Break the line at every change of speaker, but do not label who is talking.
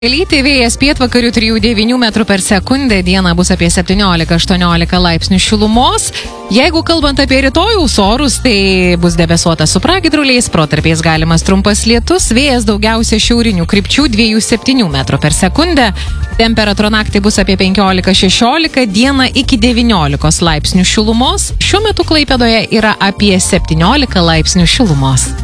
Lyti vėjas pietvakarių 3–9 metrų per sekundę, dieną bus apie 17–18 laipsnių šilumos. Jeigu kalbant apie rytojaus orus, tai bus debesuota su pragiedruliais, protarpiais galimas trumpas lietus, vėjas daugiausia šiaurinių krypčių 2–7 metrų per sekundę. Temperatūra naktį bus apie 15–16, dieną iki 19 laipsnių šilumos. Šiuo metu Klaipėdoje yra apie 17 laipsnių šilumos.